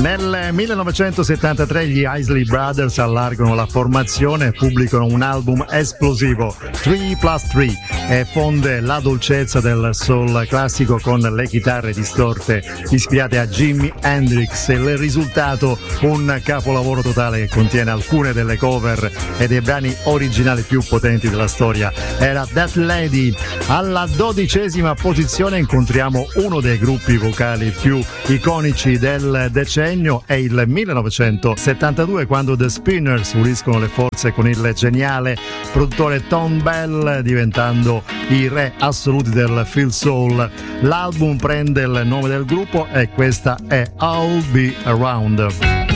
Nel 1973 gli Isley Brothers allargano la formazione e pubblicano un album esplosivo, 3+3, e fonde la dolcezza del soul classico con le chitarre distorte ispirate a Jimi Hendrix. Il risultato, un capolavoro totale che contiene alcune delle cover e dei brani originali più potenti della storia. Era That Lady. Alla 12ª posizione incontriamo uno dei gruppi vocali più iconici del decennio. È il 1972 quando The Spinners uniscono le forze con il geniale produttore Tom Bell, diventando i re assoluti del Feel Soul. L'album prende il nome del gruppo e questa è I'll Be Around.